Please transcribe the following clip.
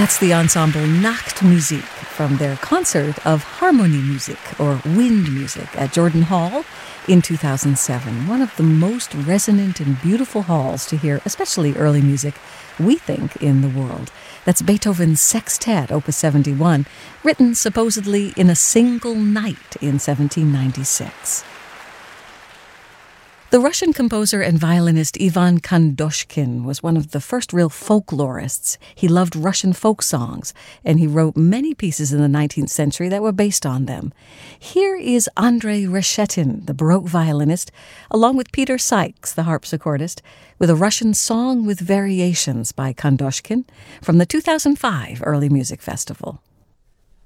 That's the ensemble Nachtmusik from their concert of Harmoniemusik, or wind music, at Jordan Hall in 2007. One of the most resonant and beautiful halls to hear, especially early music, we think, in the world. That's Beethoven's Sextet, Opus 71, written supposedly in a single night in 1796. The Russian composer and violinist Ivan Kandoshkin was one of the first real folklorists. He loved Russian folk songs, and he wrote many pieces in the 19th century that were based on them. Here is Andrei Reshetin, the Baroque violinist, along with Peter Sykes, the harpsichordist, with a Russian song with variations by Kandoshkin from the 2005 Early Music Festival.